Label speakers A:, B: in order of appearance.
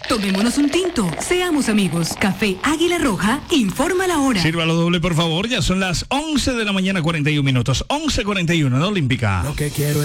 A: Tomémonos un tinto. Seamos amigos. Café Águila Roja informa la hora.
B: Sírvalo doble, por favor. Ya son las 11 de la mañana, 41 minutos. 11:41, ¿no, Olímpica?
C: Lo que quiero